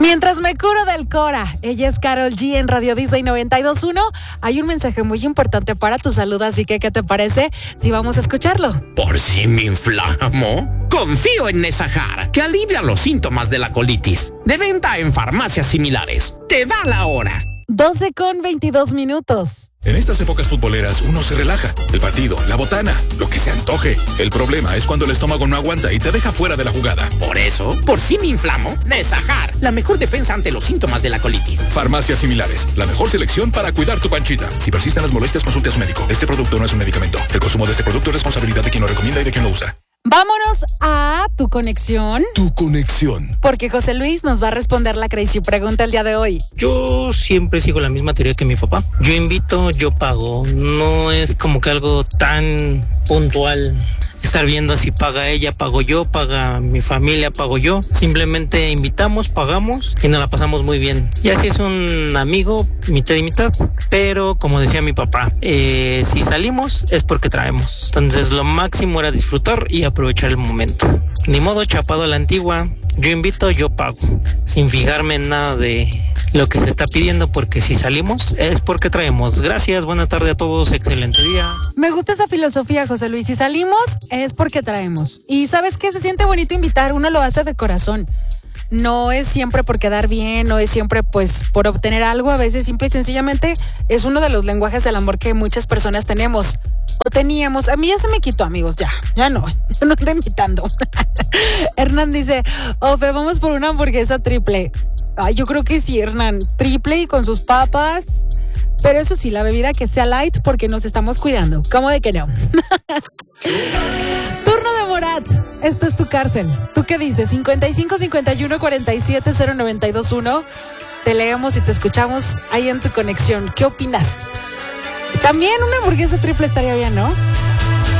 Mientras me curo del Cora, ella es Karol G en Radio Disney 92.1. Hay un mensaje muy importante para tu salud, así que ¿qué te parece si vamos a escucharlo? ¿Por si me inflamo? Confío en Nesajar, que alivia los síntomas de la colitis. De venta en farmacias similares. Te da la hora. 12:22. En estas épocas futboleras uno se relaja. El partido, la botana, lo que se antoje. El problema es cuando el estómago no aguanta y te deja fuera de la jugada. Por eso, por si me inflamo, Nesajar, la mejor defensa ante los síntomas de la colitis. Farmacias similares, la mejor selección para cuidar tu panchita. Si persisten las molestias, consulte a su médico. Este producto no es un medicamento. El consumo de este producto es responsabilidad de quien lo recomienda y de quien lo usa. Vámonos a Tu Conexión. Tu Conexión. Porque José Luis nos va a responder la crazy pregunta el día de hoy. Yo siempre sigo la misma teoría que mi papá. Yo invito, yo pago. No es como que algo tan puntual. Estar viendo si paga ella, pago yo, paga mi familia, pago yo. Simplemente invitamos, pagamos y nos la pasamos muy bien. Y así es un amigo, mitad y mitad. Pero como decía mi papá, si salimos es porque traemos. Entonces lo máximo era disfrutar y aprovechar el momento. Ni modo, chapado a la antigua. Yo invito, yo pago. Sin fijarme en nada de lo que se está pidiendo, porque si salimos es porque traemos. Gracias, buena tarde a todos, excelente día. Me gusta esa filosofía, José Luis. Si salimos es porque traemos. Y ¿sabes qué? Se siente bonito invitar, uno lo hace de corazón. No es siempre por quedar bien, no es siempre pues por obtener algo, a veces simple y sencillamente es uno de los lenguajes del amor que muchas personas tenemos. O teníamos, a mí ya se me quitó, amigos, ya no, yo no estoy invitando. Hernán dice, Ofe, vamos por una hamburguesa triple. Ay, yo creo que sí, Hernán, triple y con sus papas. Pero eso sí, la bebida que sea light porque nos estamos cuidando. ¿Cómo de que no? Turno de Morat. Esto es Tu Cárcel. ¿Tú qué dices? 55 51 47 0921. Te leemos y te escuchamos ahí en Tu Conexión. ¿Qué opinas? También una hamburguesa triple estaría bien, ¿no?